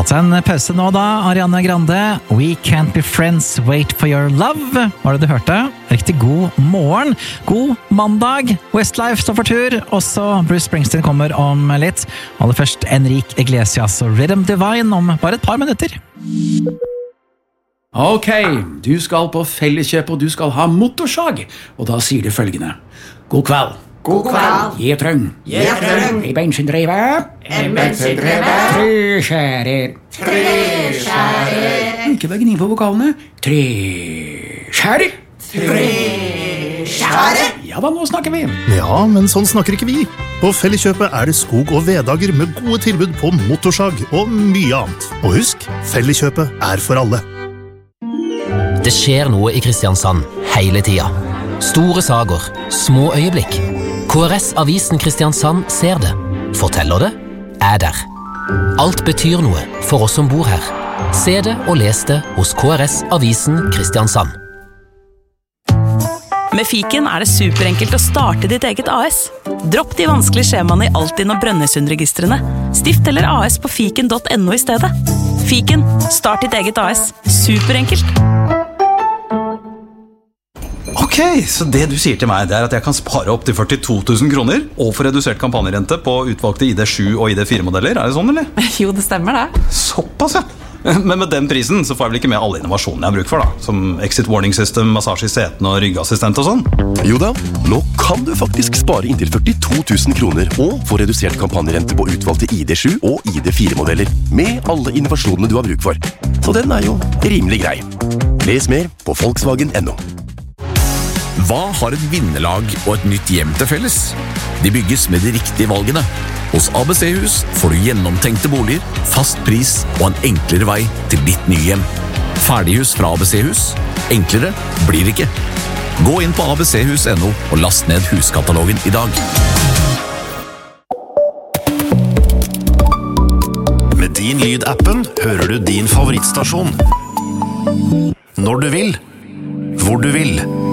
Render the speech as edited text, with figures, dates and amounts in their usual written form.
Så en pause nå da, Ariana Grande. We Can't Be Friends, Wait For Your Love. Var det du hørte? Riktig god morgen. God mandag. Westlife står for tur. Også Bruce Springsteen kommer om litt. Aller først Enrique Iglesias og Rhythm Divine om bare et par minutter. Ok, du skal på Felleskjøp og du skal ha motorsag. Og da sier du følgende. God kveld. God kveld. Gjetrøng. Gjetrøng. I bensindrevet. En bensindrevet. Treskjærer. Treskjærer. Ikke bare gni på vokalene. Treskjærer. Treskjærer. Ja da, nå snakker vi. Ja, men sånn snakker ikke vi. På Felleskjøpet er det skog- og veddager med gode tilbud på motorsag og mye annet. Og husk, Felleskjøpet er for alle. Det skjer noe i Kristiansand hele tida. Store sager, små øyeblikk. KRS Avisen Kristiansand ser det, forteller det, er der. Alt betyr noe for oss som bor her. Se det og les det hos KRS Avisen Kristiansand. Med Fiken er det superenkelt å starte ditt eget AS. Dropp de vanskelige skjemaene i Altinn og Brønnøysundregistrene. Stift eller AS på fiken.no i stedet. Fiken, start ditt eget AS. Superenkelt. Ok, så det du sier til meg, det er at jeg kan spare opp til 42 000 kroner og få redusert kampanjerente på utvalgte ID7 og ID4-modeller. Er det sånn, eller? Jo, det stemmer det. Såpass, ja. Men med den prisen så får jeg vel ikke med alle innovasjonene jeg har bruk for, da. Som exit warning system, massasje i setene og ryggassistent og sånn. Jo da, nå kan du faktisk spare inntil 42 000 kroner og få redusert kampanjerente på utvalgte ID7 og ID4-modeller med alle innovasjonene du har bruk for. Så den er jo rimelig grei. Les mer på Volkswagen.no. Hva har et vinnerlag og et nytt hjem til felles? De bygges med de riktige valgene. Hos ABC-hus får du gjennomtenkte boliger, fast pris og en enklere vei til ditt nye hjem. Ferdighus fra ABC-hus. Enklere blir det ikke. Gå inn på abchus.no og last ned huskatalogen i dag. Med din Lyd-appen hører du din favorittstasjon. Når du vil, hvor du vil.